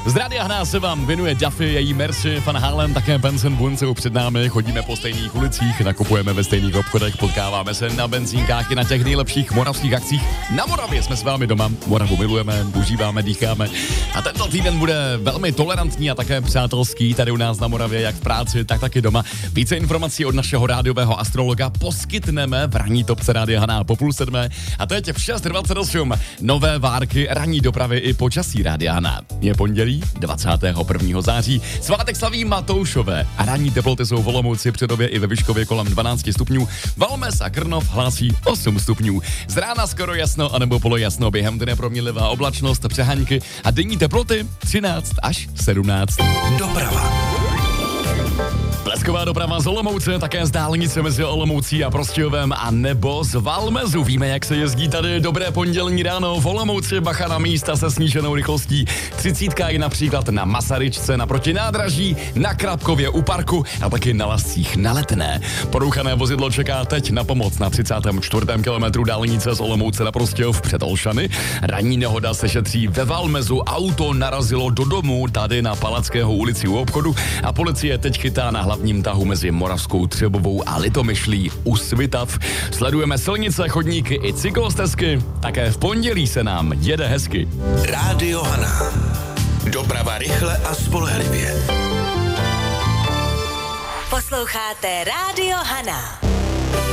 Z Rádia Hna se vám věnuje Duffy, její Mercy, Van Halen, také Benson Boone jsou před námi, chodíme po stejných ulicích, nakupujeme ve stejných obchodech, potkáváme se na benzínkách i na těch nejlepších moravských akcích. Na Moravě jsme s vámi doma, Moravu milujeme, užíváme, dýcháme. A tento týden bude velmi tolerantní a také přátelský tady u nás na Moravě, jak v práci, tak taky doma. Více informací od našeho rádiového astrologa poskytneme v ranní topce Rádia Hna po 6:30. A teď v 6:28 nové várky ranní dopravy i počasí Rádia Hna. Je pondělí 21. září. Svátek slaví Matoušové a ranní teploty jsou v Olomouci, Přerově i ve Vyškově kolem 12 stupňů. Valmes a Krnov hlásí 8 stupňů. Z rána skoro jasno anebo polojasno, během dne proměnlivá oblačnost, přehánky a denní teploty 13 až 17. Doprava. Blesková doprava z Olomouce, také z dálnice mezi Olomoucí a Prostějovem a nebo z Valmezu. Víme, jak se jezdí tady. Dobré pondělní ráno v Olomouci, bacha na místa se sníženou rychlostí. 30 je například na Masaryčce naproti nádraží, na Krapkově u parku a taky na Lascích na Letné. Porouchané vozidlo čeká teď na pomoc na 34. kilometru dálnice z Olomouce na Prostějov před Olšany. Ranní nehoda se šetří ve Valmezu, auto narazilo do domu tady na Palackého ulici u obchodu a policie teď chytá na hlavním tahu mezi Moravskou Třebovou a Litomyšlí u Svitav. Sledujeme silnice, chodníky i cyklostezky. Také v pondělí se nám jede hezky. Rádio Hna. Doprava rychle a spolehlivě. Posloucháte Rádio Hna.